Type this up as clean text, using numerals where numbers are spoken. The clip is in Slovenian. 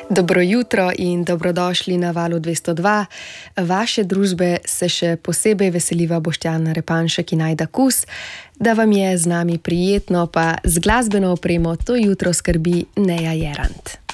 Dobro jutro in dobrodošli na Valu 202. Vaše družbe se še posebej veseliva Boštjan Repanšek in Ajda Kus. Da vam je z nami prijetno, pa z glasbeno opremo to jutro skrbi Neja Jerant.